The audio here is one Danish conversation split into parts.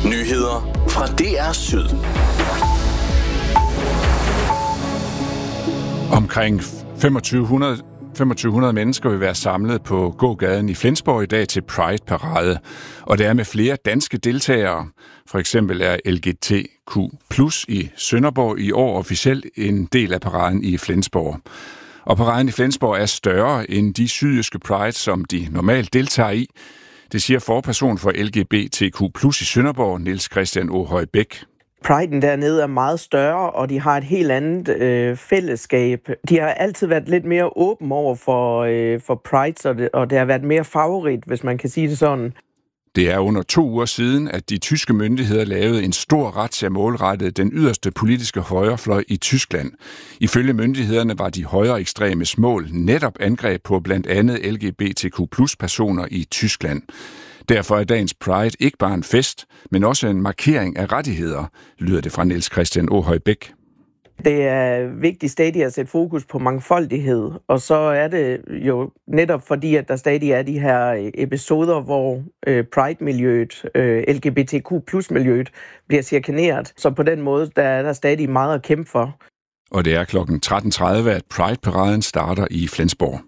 Nyheder fra DR Syd. Omkring 2500 mennesker vil være samlet på gågaden i Flensborg i dag til Pride-parade. Og det er med flere danske deltagere. For eksempel er LGBTQ+ i Sønderborg i år officielt en del af paraden i Flensborg. Og paraden i Flensborg er større end de sydjyske Pride, som de normalt deltager i. Det siger forperson for LGBTQ+ i Sønderborg, Niels Christian Åhøj Bæk. Priden dernede er meget større, og de har et helt andet fællesskab. De har altid været lidt mere åben over for Pride, og det har været mere favorit, hvis man kan sige det sådan. Det er under 2 uger siden, at de tyske myndigheder lavede en stor razzia målrettet den yderste politiske højrefløj i Tyskland. Ifølge myndighederne var de højre ekstremes mål netop angreb på blandt andet LGBTQ+ personer i Tyskland. Derfor er dagens Pride ikke bare en fest, men også en markering af rettigheder, lyder det fra Niels Christian Åhøj Bæk. Det er vigtigt stadig at sætte fokus på mangfoldighed, og så er det jo netop fordi, at der stadig er de her episoder, hvor Pride-miljøet, LGBTQ+-miljøet bliver chikaneret. Så på den måde, der er der stadig meget at kæmpe for. Og det er kl. 13.30, at Pride-paraden starter i Flensborg.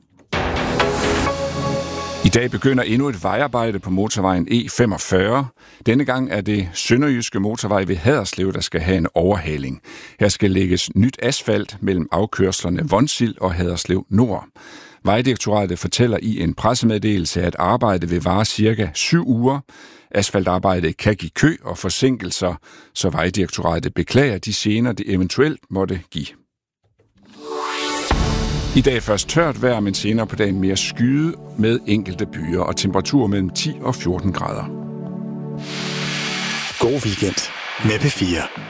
I dag begynder endnu et vejarbejde på motorvejen E45. Denne gang er det sønderjyske motorvej ved Haderslev, der skal have en overhaling. Her skal lægges nyt asfalt mellem afkørslerne Vonsild og Haderslev Nord. Vejdirektoratet fortæller i en pressemeddelelse, at arbejdet vil vare cirka 7 uger. Asfaltarbejdet kan give kø og forsinkelser, så Vejdirektoratet beklager de gener, det eventuelt måtte give. I dag først tørt vejr, men senere på dagen mere skyet med enkelte byer og temperaturer mellem 10 og 14 grader. God weekend med P4.